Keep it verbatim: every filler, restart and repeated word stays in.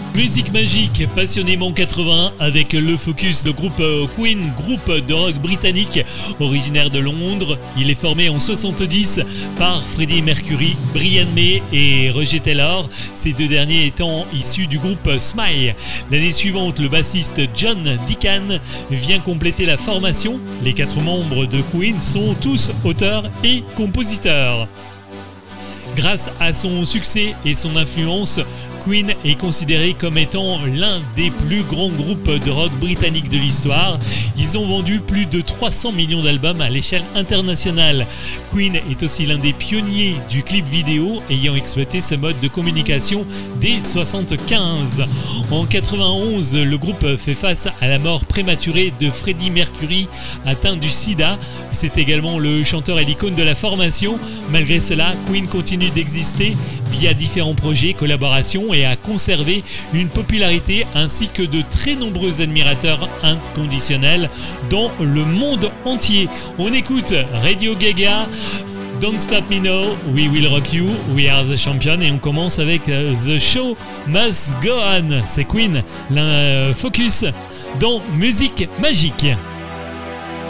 Musique magique, passionnément quatre-vingts, avec le focus de groupe Queen, groupe de rock britannique originaire de Londres. Il est formé en soixante-dix par Freddie Mercury, Brian May et Roger Taylor, ces deux derniers étant issus du groupe Smile. L'année suivante, le bassiste John Deacon vient compléter la formation. Les quatre membres de Queen sont tous auteurs et compositeurs. Grâce à son succès et son influence, Queen est considéré comme étant l'un des plus grands groupes de rock britanniques de l'histoire. Ils ont vendu plus de trois cents millions d'albums à l'échelle internationale. Queen est aussi l'un des pionniers du clip vidéo, ayant exploité ce mode de communication dès soixante-quinze. En quatre-vingt-onze, le groupe fait face à la mort prématurée de Freddie Mercury, atteint du sida. C'est également le chanteur et l'icône de la formation. Malgré cela, Queen continue d'exister via différents projets, collaborations et a conservé une popularité ainsi que de très nombreux admirateurs inconditionnels dans le monde entier. On écoute Radio Gaga, Don't Stop Me Now, We Will Rock You, We Are The Champion, et on commence avec The Show Must Go On. C'est Queen, l'un focus dans Musique Magique.